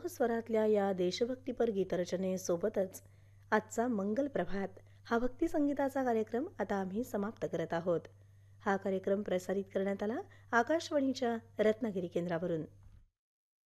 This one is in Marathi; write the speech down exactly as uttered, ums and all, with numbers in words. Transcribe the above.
मनमोह स्वरातल्या या देशभक्तीपर गीतरचनेसोबतच आजचा मंगल प्रभात हा भक्तिसंगीताचा कार्यक्रम आता आम्ही समाप्त करत आहोत. हा कार्यक्रम प्रसारित करण्यात आला आकाशवाणीच्या रत्नागिरी केंद्रावरून.